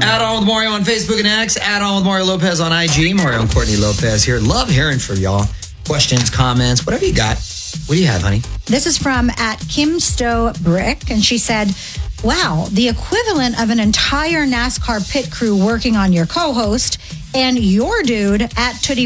Add On with Mario on Facebook and X. Add On with Mario Lopez on IG. Mario and Courtney Lopez here. Love hearing from y'all. Questions, comments, whatever you got. What do you have, honey? This is from @KimStoweBrick, and she said, wow, the equivalent of an entire NASCAR pit crew working on your co-host and your dude at Tootie